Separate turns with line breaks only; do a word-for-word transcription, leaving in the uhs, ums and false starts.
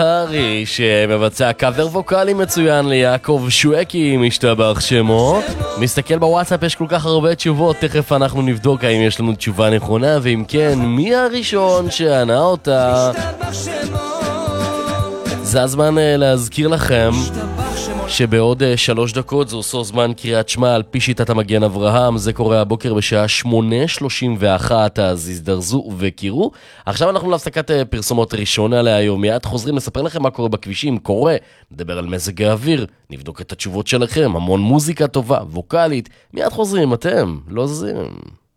הרי שמבצע קאבר ווקלי מצוין ליעקב שואקי, משתבח שמו. מסתכל בוואטסאפ, יש כל כך הרבה תשובות, תכף אנחנו נבדוק האם יש לנו תשובה נכונה, ואם כן, מי הראשון שענה אותה. זה הזמן להזכיר לכם שבעוד שלוש דקות זה עושה זמן קריאת שמע על פי שיטת המגן אברהם. זה קורה הבוקר בשעה שמונה שלושים ואחת, אז הזדרזו וקירו. עכשיו אנחנו להפסקת פרסומות ראשונה להיום, מיד חוזרים לספר לכם מה קורה בכבישים, קורה, נדבר על מזג האוויר, נבדוק את התשובות שלכם, המון מוזיקה טובה, ווקלית, מיד חוזרים, אתם לא זזים.